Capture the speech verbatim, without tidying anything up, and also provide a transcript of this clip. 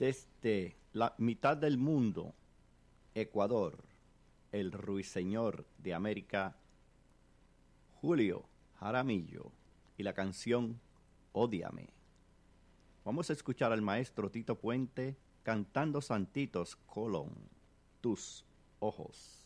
Desde la mitad del mundo, Ecuador, el ruiseñor de América, Julio Jaramillo, y la canción Ódiame. Vamos a escuchar al maestro Tito Puente cantando Santitos Colón, Tus ojos.